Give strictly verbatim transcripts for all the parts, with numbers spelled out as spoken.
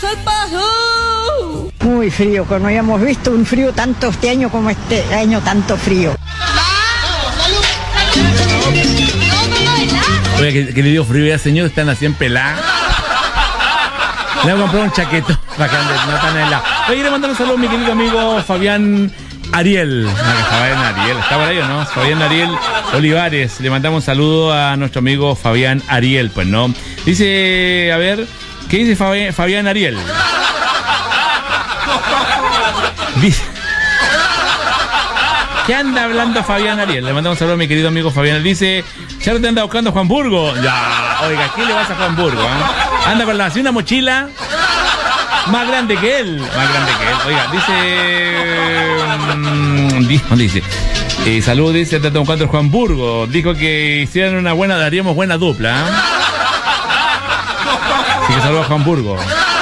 Muy frío, que no habíamos visto un frío tanto este año como este año, tanto frío. Oye, que, que le dio frío ya, señor, están así en pelá. Le voy a comprar un chaqueto para que ande, no tan helado. Oye, le mandar un saludo a mi querido amigo Fabián Ariel. No, Fabián Ariel, ¿está por ahí o no? Fabián Ariel Olivares. Le mandamos un saludo a nuestro amigo Fabián Ariel, pues, ¿no? Dice, a ver, ¿qué dice Fabi- Fabián Ariel? Dice, ¿qué anda hablando Fabián Ariel? Le mandamos un saludo a mi querido amigo Fabián. Dice, ya te anda buscando Juan Burgo. Ya, oiga, ¿qué le vas a Juan Burgo? ¿Eh? Anda con la, así una mochila más grande que él. Más grande que él. Oiga, dice... Mmm, dijo, dice... Eh, salud, dice, te anda buscando Juan Burgo. Dijo que hicieran una buena, daríamos buena dupla. ¿Eh? Así que saludos a Juan Burgo.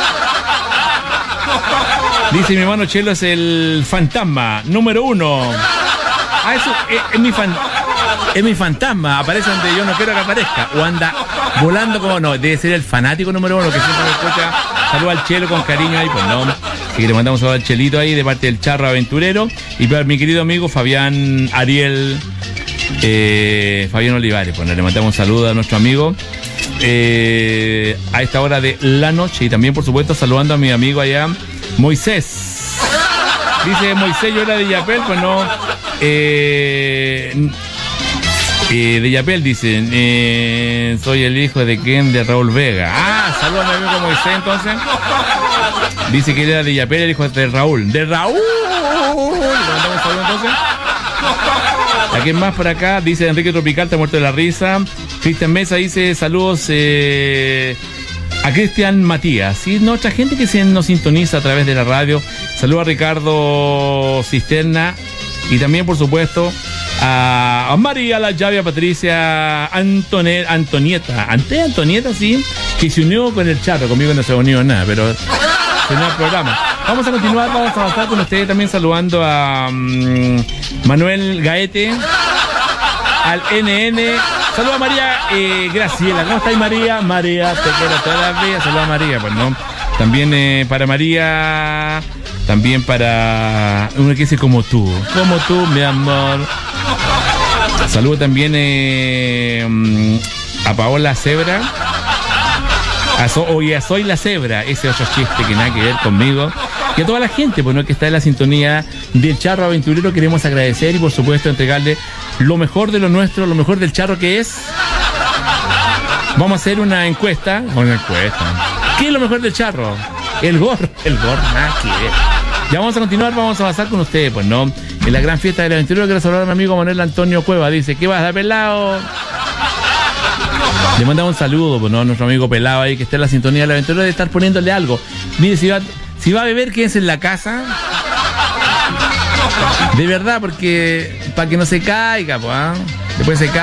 Dice, mi hermano Chelo es el fantasma número uno. Ah, eso es, es mi fan, es mi fantasma. Aparece donde yo no quiero que aparezca. O anda volando como no. Debe ser el fanático número uno que siempre me escucha. Saluda al Chelo con cariño ahí, pues no. Así que le mandamos a saludo al Chelito ahí de parte del Charro Aventurero. Y para mi querido amigo Fabián Ariel, eh, Fabián Olivares. Pues le mandamos un saludo a nuestro amigo. Eh, a esta hora de la noche. Y también, por supuesto, saludando a mi amigo allá, Moisés. Dice Moisés, yo era de Yapel, pues no. Eh, eh, de Yapel dicen, eh, soy el hijo de Ken de Raúl Vega. Ah, saludos a mi amigo Moisés entonces. Dice que era de Yapel, el hijo de Raúl. ¡De Raúl! Le mandamos un saludo entonces. ¿A quién más por acá? Dice Enrique Tropical, está muerto de la risa. Cristian Mesa dice, saludos eh, a Cristian Matías. Y nuestra gente que se nos sintoniza a través de la radio. Saludos a Ricardo Cisterna. Y también, por supuesto, a, a María La Llave, a Patricia Antone, Antonieta. Ante Antonieta, sí, que se unió con el Charro. Conmigo no se unió nada, pero se unió al programa. Vamos a continuar, vamos a avanzar con ustedes también saludando a um, Manuel Gaete, al N N. Saludos a María eh, Graciela. ¿Cómo estáis, María? María, te quiero todas las días. Saludos a María, pues no. También eh, para María, también para uno que dice como tú, como tú, mi amor. Saludos también eh, a Paola Zebra. A so, oye, a Soy la Cebra, ese otro chiste que nada que ver conmigo. Y a toda la gente, pues, ¿no?, que está en la sintonía del Charro Aventurero. Queremos agradecer y, por supuesto, entregarle lo mejor de lo nuestro, lo mejor del Charro, que es... Vamos a hacer una encuesta. Una encuesta. ¿Qué es lo mejor del Charro? El gorro. El gorro, nada que ver. Ya vamos a continuar, vamos a avanzar con ustedes, pues, ¿no? En la gran fiesta del aventurero, quiero saludar a mi amigo Manuel Antonio Cueva. Dice, ¿qué vas a pelado? Le mandamos un saludo, pues, ¿no?, a nuestro amigo Pelado ahí que está en la sintonía del aventurero, de estar poniéndole algo. Mire, si va, si va a beber, quédense en la casa. De verdad, porque para que no se caiga, pues, ¿eh? Después se cae.